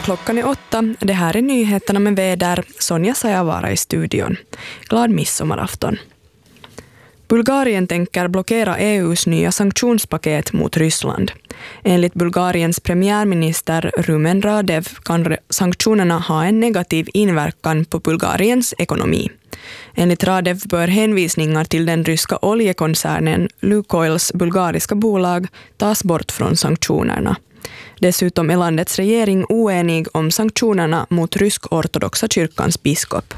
Klockan är 8. Det här är nyheterna med väder. Sonja Sajavara i studion. Glad midsommarafton. Bulgarien tänker blockera EUs nya sanktionspaket mot Ryssland. Enligt Bulgariens premiärminister Rumen Radev kan sanktionerna ha en negativ inverkan på Bulgariens ekonomi. Enligt Radev bör hänvisningar till den ryska oljekoncernen Lukoils bulgariska bolag tas bort från sanktionerna. Dessutom är landets regering oenig om sanktionerna mot rysk-ortodoxa kyrkans biskop.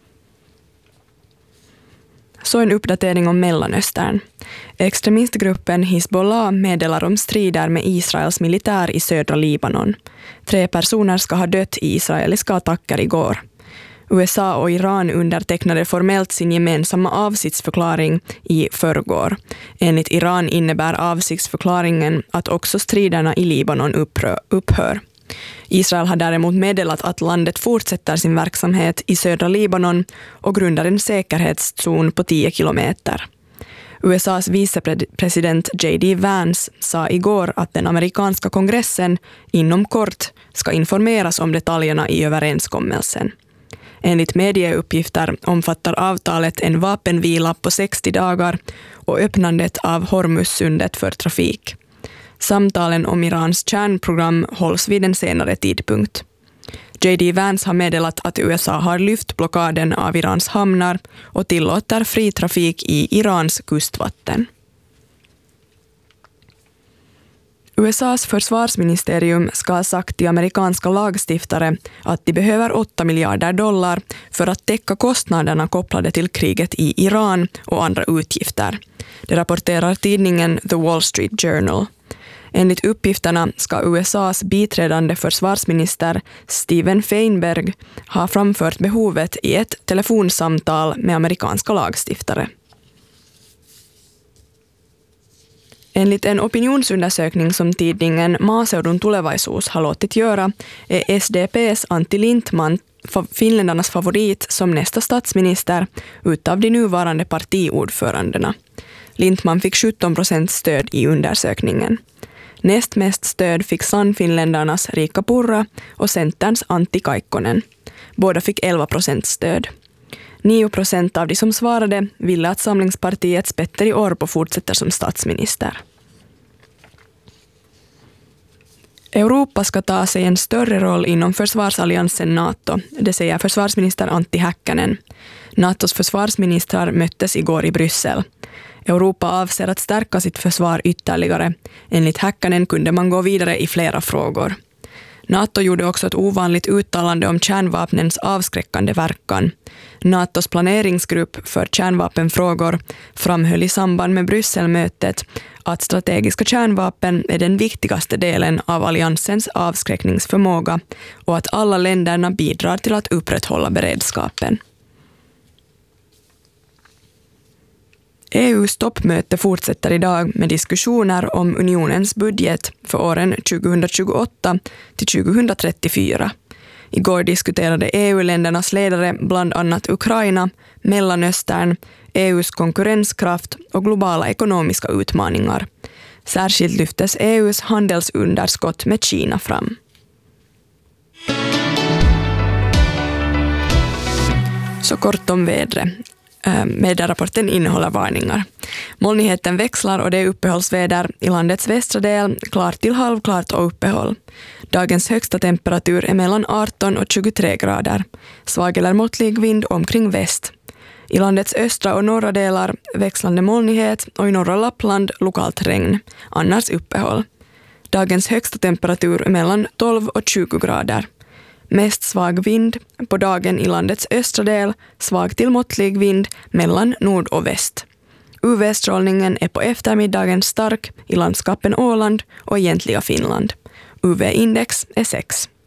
Så en uppdatering om Mellanöstern. Extremistgruppen Hizbollah meddelar om strider med Israels militär i södra Libanon. 3 personer ska ha dött i israeliska attacker igår. USA och Iran undertecknade formellt sin gemensamma avsiktsförklaring i förrgår. Enligt Iran innebär avsiktsförklaringen att också striderna i Libanon upphör. Israel har däremot meddelat att landet fortsätter sin verksamhet i södra Libanon och grundar en säkerhetszon på 10 kilometer. USAs vicepresident J.D. Vance sa igår att den amerikanska kongressen inom kort ska informeras om detaljerna i överenskommelsen. Enligt medieuppgifter omfattar avtalet en vapenvila på 60 dagar och öppnandet av Hormuzsundet för trafik. Samtalen om Irans kärnprogram hålls vid en senare tidpunkt. J.D. Vance har meddelat att USA har lyft blockaden av Irans hamnar och tillåter fri trafik i Irans kustvatten. USAs försvarsministerium ska ha sagt till amerikanska lagstiftare att de behöver $8 miljarder för att täcka kostnaderna kopplade till kriget i Iran och andra utgifter. Det rapporterar tidningen The Wall Street Journal. Enligt uppgifterna ska USAs biträdande försvarsminister Steven Feinberg ha framfört behovet i ett telefonsamtal med amerikanska lagstiftare. Enligt en opinionsundersökning som tidningen Maaseudun Tulevaisuus har låtit göra är SDP:s Antti Lindtman finländarnas favorit som nästa statsminister utav de nuvarande partiordförandena. Lindtman fick 17% stöd i undersökningen. Näst mest stöd fick Sannfinländarnas Riikka Purra och Centerns Antti Kaikkonen. Båda fick 11% stöd. 9% av de som svarade ville att Samlingspartiets Petteri Orpo fortsätter som statsminister. Europa ska ta sig en större roll inom försvarsalliansen NATO, det säger försvarsminister Antti Häkkänen. NATOs försvarsministrar möttes igår i Bryssel. Europa avser att stärka sitt försvar ytterligare. Enligt Häkkänen kunde man gå vidare i flera frågor. NATO gjorde också ett ovanligt uttalande om kärnvapnens avskräckande verkan. NATOs planeringsgrupp för kärnvapenfrågor framhöll i samband med Brysselmötet att strategiska kärnvapen är den viktigaste delen av alliansens avskräckningsförmåga och att alla länderna bidrar till att upprätthålla beredskapen. EUs toppmöte fortsätter idag med diskussioner om unionens budget för åren 2028 till 2034. Igår diskuterade EU-ländernas ledare bland annat Ukraina, Mellanöstern, EUs konkurrenskraft och globala ekonomiska utmaningar. Särskilt lyftes EUs handelsunderskott med Kina fram. Så kort om vädret. Väderrapporten innehåller varningar. Molnigheten växlar och det är uppehållsväder i landets västra del, klart till halvklart och uppehåll. Dagens högsta temperatur är mellan 18 och 23 grader. Svag eller måttlig vind omkring väst. I landets östra och norra delar växlande molnighet och i norra Lappland lokalt regn, annars uppehåll. Dagens högsta temperatur är mellan 12 och 20 grader. Mest svag vind på dagen i landets östra del, svag till måttlig vind mellan nord och väst. UV-strålningen är på eftermiddagen stark i landskapen Åland och egentliga Finland. UV-index är 6.